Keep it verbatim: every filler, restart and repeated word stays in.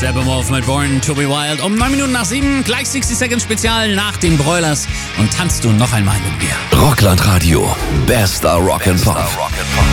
Steppenwolf mit Born to be Wild. Um neun Minuten nach sieben, gleich sixty Seconds Spezial nach den Broilers. Und tanzt du noch einmal mit mir. Rockland Radio, bester Rock and Pop.